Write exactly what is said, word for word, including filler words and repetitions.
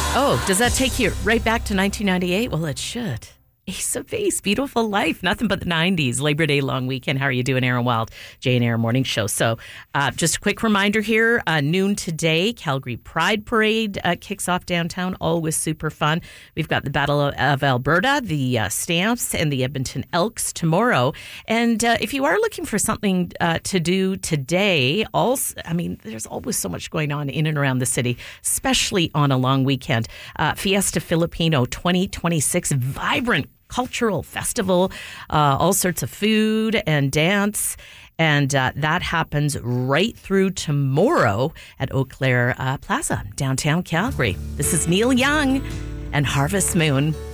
Oh, does that take you right back to nineteen ninety-eight? Well, it should. Ace of Base, Beautiful Life, nothing but the nineties, Labor Day long weekend. How are you doing, Aaron Wild, Jay and Aaron Morning Show? So uh, just a quick reminder here, uh, noon today, Calgary Pride Parade uh, kicks off downtown, always super fun. We've got the Battle of Alberta, the uh, Stamps, and the Edmonton Elks tomorrow. And uh, if you are looking for something uh, to do today, also, I mean, there's always so much going on in and around the city, especially on a long weekend. Uh, Fiesta Filipino twenty twenty-six, vibrant cultural festival, uh, all sorts of food and dance. And uh, that happens right through tomorrow at Eau Claire uh, Plaza, downtown Calgary. This is Neil Young and Harvest Moon.